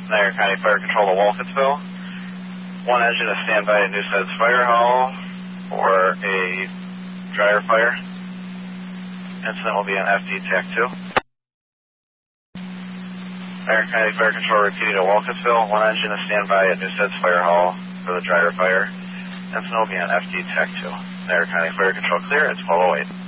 Niagara County Fire Control to Walcottsville. One engine is standby at Newstead's Fire Hall for a dryer fire. Incident will be on FD TAC 2. Niagara County Fire Control repeating to Walcottsville. One engine is standby at Newstead's Fire Hall for the dryer fire. Incident will be on FD TAC 2. Niagara County Fire Control clear. It's 1208.